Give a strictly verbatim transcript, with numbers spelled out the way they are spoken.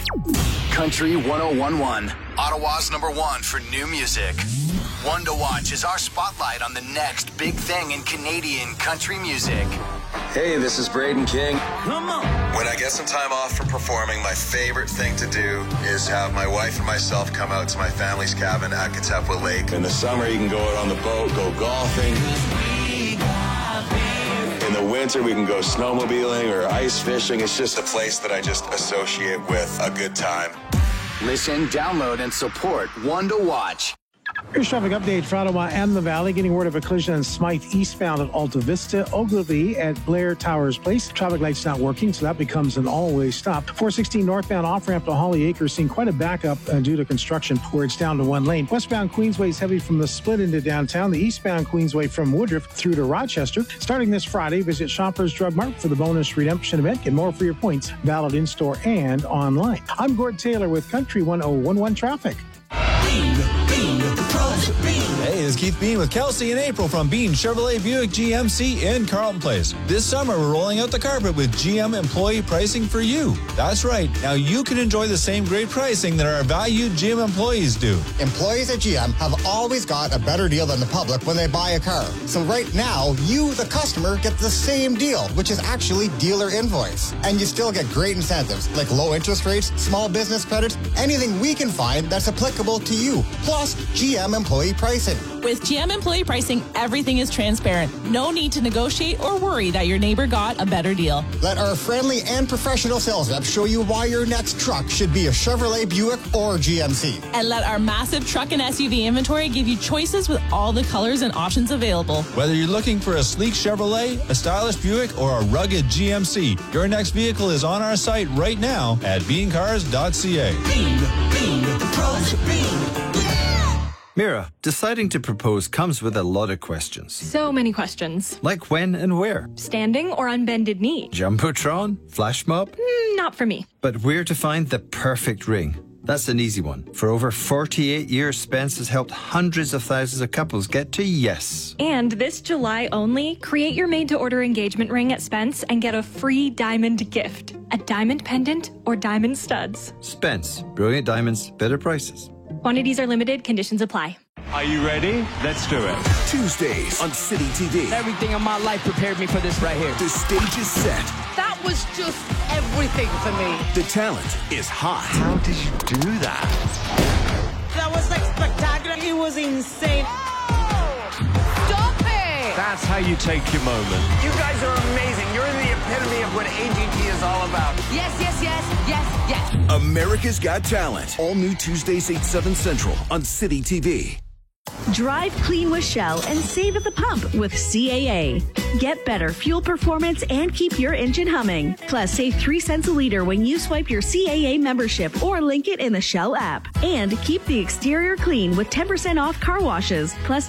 Country one oh one point one, Ottawa's number one for new music. One to Watch is our spotlight on the next big thing in Canadian country music. Hey, this is Braden King. Come on. When I get some time off from performing, my favorite thing to do is have my wife and myself come out to my family's cabin at Katepwa Lake. In the summer, you can go out on the boat, go golfing. In the winter, we can go snowmobiling or ice fishing. It's just a place that I just associate with a good time. Listen, download, and support One to Watch. Here's traffic update for Ottawa and the Valley. Getting word of a collision on Smythe eastbound at Alta Vista. Ogilvy at Blair Towers Place. Traffic light's not working, so that becomes an all-way stop. four sixteen northbound off-ramp to Holly Acres, seeing quite a backup uh, due to construction where it's down to one lane. Westbound Queensway is heavy from the split into downtown. The eastbound Queensway from Woodruff through to Rochester. Starting this Friday, visit Shoppers Drug Mart for the bonus redemption event. Get more for your points, valid in-store and online. I'm Gord Taylor with Country one oh one point one Traffic. Hey, it's Keith Bean with Kelsey and April from Bean Chevrolet Buick G M C in Carlton Place. This summer, we're rolling out the carpet with G M employee pricing for you. That's right. Now you can enjoy the same great pricing that our valued G M employees do. Employees at G M have always got a better deal than the public when they buy a car. So right now, you, the customer, get the same deal, which is actually dealer invoice. And you still get great incentives like low interest rates, small business credits, anything we can find that's applicable to you. Plus, G M employee pricing. With G M employee pricing, everything is transparent. No need to negotiate or worry that your neighbor got a better deal. Let our friendly and professional sales reps show you why your next truck should be a Chevrolet Buick or G M C. And let our massive truck and S U V inventory give you choices with all the colors and options available. Whether you're looking for a sleek Chevrolet, a stylish Buick, or a rugged G M C, your next vehicle is on our site right now at bean cars dot c a. Bean, Bean, the pros of Bean. Mira, deciding to propose comes with a lot of questions. So many questions. Like when and where? Standing or on bended knee? Jumbotron? Flash mob? Mm, not for me. But where to find the perfect ring? That's an easy one. For over forty-eight years, Spence has helped hundreds of thousands of couples get to yes. And this July only, create your made-to-order engagement ring at Spence and get a free diamond gift. A diamond pendant or diamond studs. Spence. Brilliant diamonds, better prices. Quantities are limited. Conditions apply. Are you ready? Let's do it. Tuesdays on City T V. Everything in my life prepared me for this right here. The stage is set. That was just everything for me. The talent is hot. How did you do that? That was like spectacular. It was insane. Stop it! That's how you take your moment. You guys are amazing. You're the epitome of what A G T is all about. Yes, yes, yes, yes, yes. America's Got Talent. All new Tuesdays, eight, seven Central on City T V. Drive clean with Shell and save at the pump with C A A. Get better fuel performance and keep your engine humming. Plus, save three cents a liter when you swipe your C A A membership or link it in the Shell app. And keep the exterior clean with ten percent off car washes. Plus,